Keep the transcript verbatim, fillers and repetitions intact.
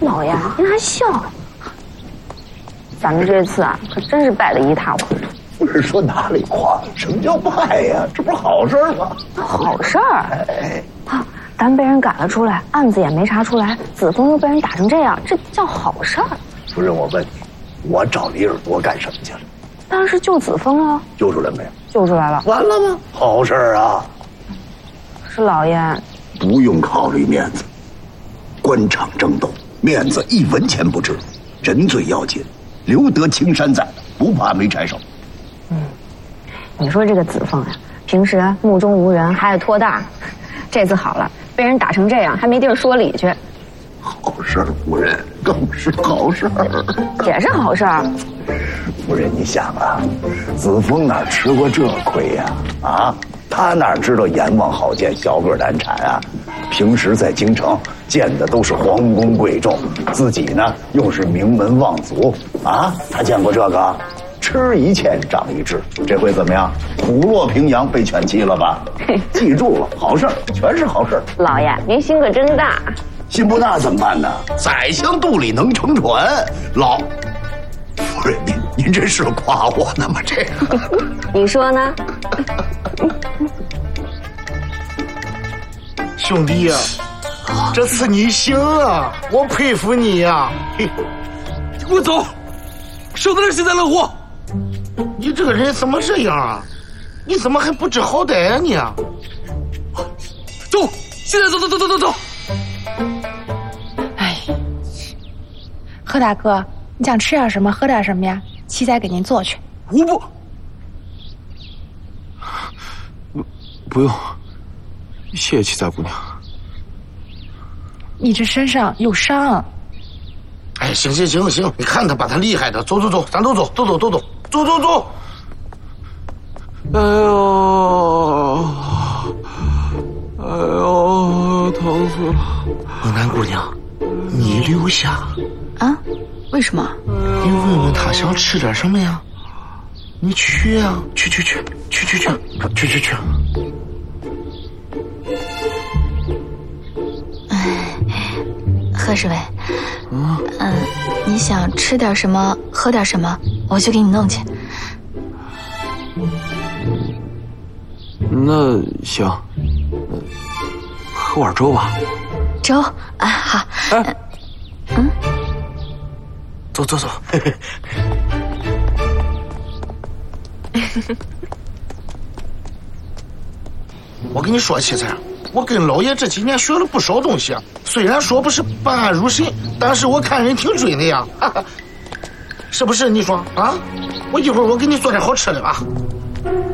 老爷，您还笑？咱们这次啊，可真是败得一塌糊涂。 不是说哪里垮？什么叫败呀？这不是好事吗？ 好事儿。 哎， 啊，咱被人赶了出来，案子也没查出来，子枫又被人打成这样，这叫好事儿。 夫人，我问你，我找李耳朵干什么去了？ 当然是救子枫啊。 救出来没有？ 救出来了。 完了吗？好事儿啊！ 是老爷。 不用考虑面子，官场争斗，面子一文钱不值，人最要紧，留得青山在，不怕没柴烧。 嗯，你说这个子枫呀，平时目中无人，还爱托大，这次好了，被人打成这样，还没地儿说理去。 好事儿，夫人，更是好事儿， 也是好事儿。 夫人，你想啊，子枫哪吃过这亏呀？啊，他哪知道阎王好见，小个难缠啊？平时在京城见的都是皇宫贵重，自己呢又是名门望族啊，他见过这个？吃一堑长一智，这回怎么样？虎落平阳，被犬欺了吧？记住了，好事儿，全是好事儿。 老爷，您心可真大。 心不大怎么办呢？宰相肚里能撑船。老夫人，您您这是夸我呢吗？这个， 你说呢？ 兄弟呀、啊，这次你行啊，我佩服你呀、啊！嘿， 给我走，省得人幸灾乐祸。 你这个人怎么这样啊？你怎么还不知好歹啊你啊？ 走，现在走走走走走走。 哎，何大哥，你想吃点什么，喝点什么呀？七仔给您做去。 我不，不不用，谢谢七仔姑娘。 你这身上有伤。 哎，行行行行，你看他把他厉害的，走走走，咱都走，走走走走，走走走。 哎呦，哎呦，疼死了！ 猛男姑娘，你留下啊？为什么？ 你问问他想吃点什么呀？你去呀、啊，去去去去去去去去去。 哎，何侍卫，嗯嗯，你想吃点什么，喝点什么，我去给你弄去。 那行，喝碗粥吧。 粥啊，好。 哎， 嗯， 走走走。我跟你说，妻子，我跟老爷这几年学了不少东西，虽然说不是办案如神，但是我看人挺准的呀，哈哈，是不是？你说啊？我一会儿我给你做点好吃的吧。